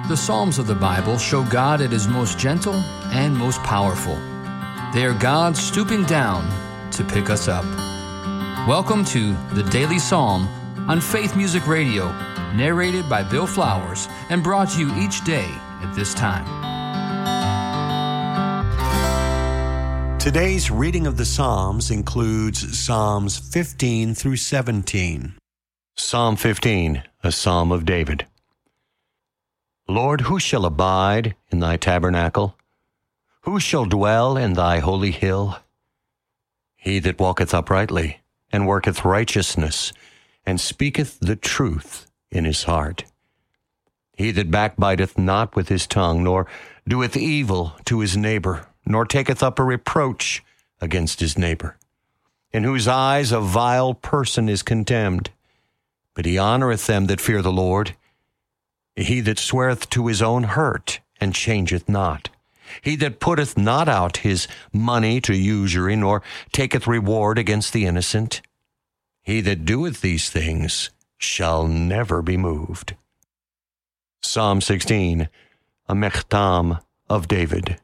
The Psalms of the Bible show God at His most gentle and most powerful. They are God stooping down to pick us up. Welcome to the Daily Psalm on Faith Music Radio, narrated by Bill Flowers and brought to you each day at this time. Today's reading of the Psalms includes Psalms 15 through 17. Psalm 15, a Psalm of David. Lord, who shall abide in thy tabernacle? Who shall dwell in thy holy hill? He that walketh uprightly, and worketh righteousness, and speaketh the truth in his heart. He that backbiteth not with his tongue, nor doeth evil to his neighbor, nor taketh up a reproach against his neighbor, in whose eyes a vile person is contemned. But he honoureth them that fear the Lord. He that sweareth to his own hurt, and changeth not. He that putteth not out his money to usury, nor taketh reward against the innocent. He that doeth these things shall never be moved. Psalm 16, a Mechtam of David.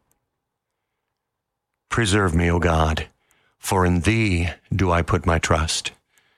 Preserve me, O God, for in thee do I put my trust.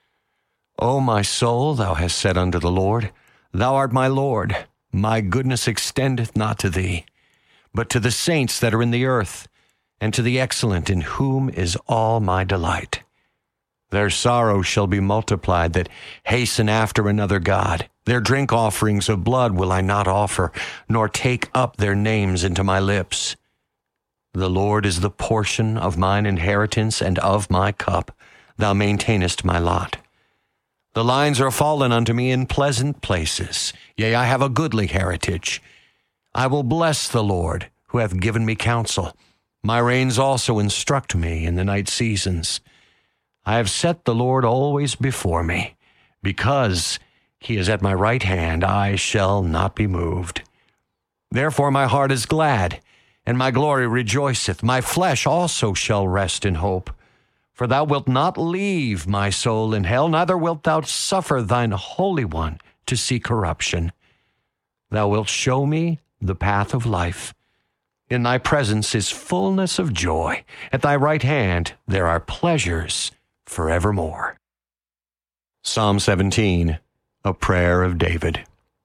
O my soul, thou hast said unto the Lord, Thou art my Lord. My goodness extendeth not to thee, but to the saints that are in the earth, and to the excellent, in whom is all my delight. Their sorrow shall be multiplied that hasten after another God. Their drink offerings of blood will I not offer, nor take up their names into my lips. The Lord is the portion of mine inheritance and of my cup. Thou maintainest my lot. The lines are fallen unto me in pleasant places. Yea, I have a goodly heritage. I will bless the Lord, who hath given me counsel. My reins also instruct me in the night seasons. I have set the Lord always before me. Because he is at my right hand, I shall not be moved. Therefore my heart is glad, and my glory rejoiceth. My flesh also shall rest in hope. For thou wilt not leave my soul in hell, neither wilt thou suffer thine Holy One to see corruption. Thou wilt show me the path of life. In thy presence is fullness of joy. At thy right hand there are pleasures forevermore. Psalm 17, a prayer of David.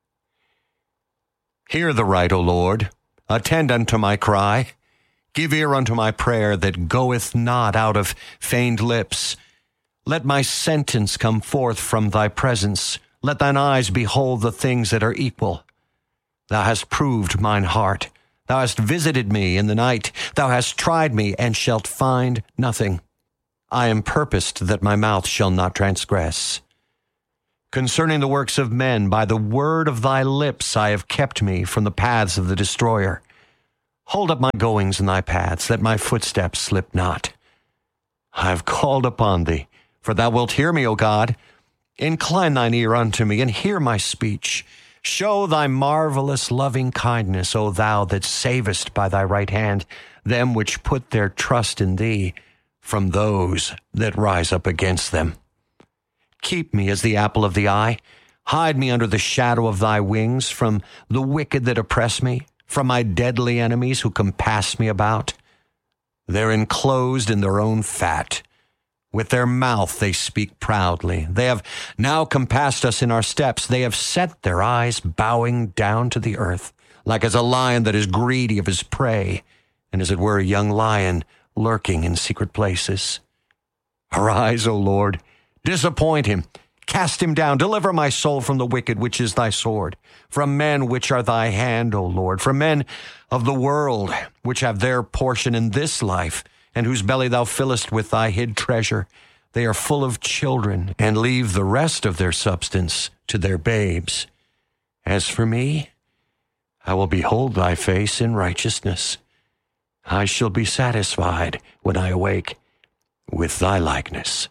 Hear the right, O Lord. Attend unto my cry. Give ear unto my prayer that goeth not out of feigned lips. Let my sentence come forth from thy presence. Let thine eyes behold the things that are equal. Thou hast proved mine heart. Thou hast visited me in the night. Thou hast tried me, and shalt find nothing. I am purposed that my mouth shall not transgress. Concerning the works of men, by the word of thy lips I have kept me from the paths of the destroyer. Hold up my goings in thy paths, that my footsteps slip not. I have called upon thee, for thou wilt hear me, O God. Incline thine ear unto me, and hear my speech. Show thy marvelous loving kindness, O thou that savest by thy right hand them which put their trust in thee, from those that rise up against them. Keep me as the apple of the eye. Hide me under the shadow of thy wings, from the wicked that oppress me, from my deadly enemies who compass me about. They're enclosed in their own fat. With their mouth they speak proudly. They have now compassed us in our steps. They have set their eyes bowing down to the earth, like as a lion that is greedy of his prey, and as it were a young lion lurking in secret places. Arise, O Lord, disappoint him. Cast him down. Deliver my soul from the wicked, which is thy sword, from men which are thy hand, O Lord, from men of the world, which have their portion in this life, and whose belly thou fillest with thy hid treasure. They are full of children, and leave the rest of their substance to their babes. As for me, I will behold thy face in righteousness. I shall be satisfied when I awake with thy likeness.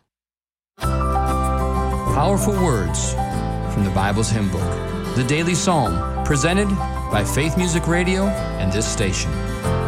Powerful words from the Bible's hymn book, the Daily Psalm, presented by Faith Music Radio and this station.